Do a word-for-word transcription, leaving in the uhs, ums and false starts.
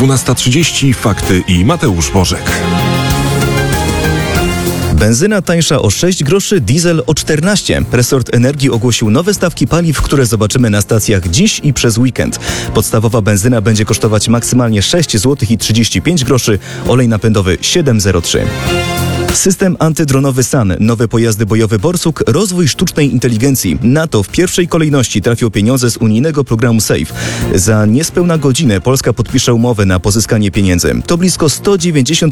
dwunasta trzydzieści. Fakty i Mateusz Bożek. Benzyna tańsza o sześć groszy, diesel o czternaście. Resort Energii ogłosił nowe stawki paliw, które zobaczymy na stacjach dziś i przez weekend. Podstawowa benzyna będzie kosztować maksymalnie sześć złotych i trzydzieści pięć groszy, olej napędowy siedem zero trzy. System antydronowy SAN, nowe pojazdy bojowe Borsuk, rozwój sztucznej inteligencji. Na to w pierwszej kolejności trafią pieniądze z unijnego programu SAFE. Za niespełna godzinę Polska podpisze umowę na pozyskanie pieniędzy. To blisko sto dziewięćdziesiąt